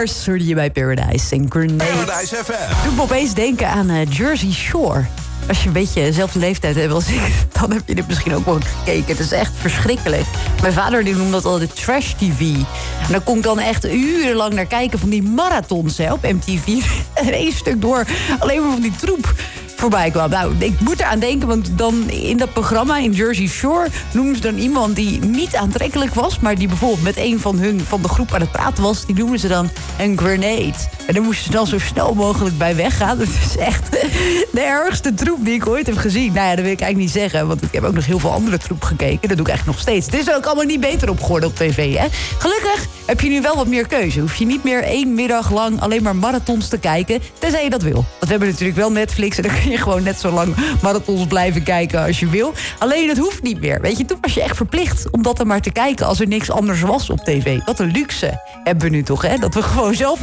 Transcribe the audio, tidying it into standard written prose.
Stars hoorde je bij Paradise en Grenade. Paradise FM. Doe me opeens denken aan Jersey Shore. Als je een beetje dezelfde leeftijd hebt als ik, dan heb je dit misschien ook wel gekeken. Het is echt verschrikkelijk. Mijn vader die noemde dat altijd trash TV. En daar kon ik dan echt urenlang naar kijken van die marathons op MTV. En één stuk door alleen maar van die troep voorbij kwam. Nou, ik moet eraan denken, want dan in dat programma in Jersey Shore noemden ze dan iemand die niet aantrekkelijk was, maar die bijvoorbeeld met een van de groep aan het praten was. Die noemden ze dan een grenade. En daar moesten ze dan zo snel mogelijk bij weggaan. Dat is echt de ergste troep die ik ooit heb gezien. Nou ja, dat wil ik eigenlijk niet zeggen, want ik heb ook nog heel veel andere troep gekeken. Dat doe ik eigenlijk nog steeds. Het is er ook allemaal niet beter op geworden op tv, hè? Gelukkig heb je nu wel wat meer keuze. Hoef je niet meer 1 middag lang alleen maar marathons te kijken, tenzij je dat wil. Want we hebben natuurlijk wel Netflix en dan kun je gewoon net zo lang marathons blijven kijken als je wil. Alleen het hoeft niet meer. Weet je, toen was je echt verplicht om dat dan maar te kijken als er niks anders was op tv. Wat een luxe hebben we nu toch, hè? Dat we gewoon zelf